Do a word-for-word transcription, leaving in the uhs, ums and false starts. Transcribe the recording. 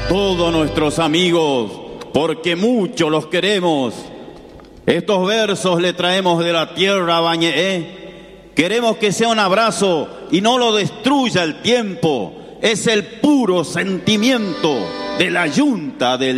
todos nuestros amigos, porque mucho los queremos. Estos versos le traemos de la tierra Bañeé. Queremos que sea un abrazo y no lo destruya el tiempo. Es el puro sentimiento de la yunta del